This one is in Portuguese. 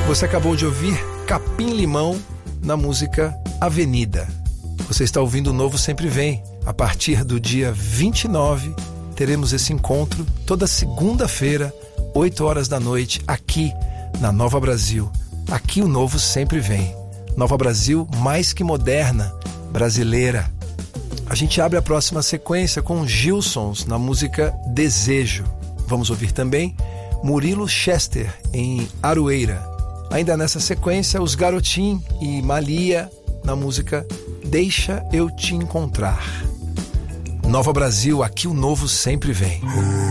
Você acabou de ouvir Capim Limão na música Avenida. Você está ouvindo o Novo Sempre Vem. A partir do dia 29, teremos esse encontro toda segunda-feira, 8 horas da noite, aqui na Nova Brasil. Aqui o Novo Sempre Vem. Nova Brasil mais que moderna, brasileira. A gente abre a próxima sequência com Gilsons na música Desejo. Vamos ouvir também Murilo Chester em Aroeira. Ainda nessa sequência, os Garotim e Malia na música Deixa Eu Te Encontrar. Nova Brasil, aqui o Novo Sempre Vem.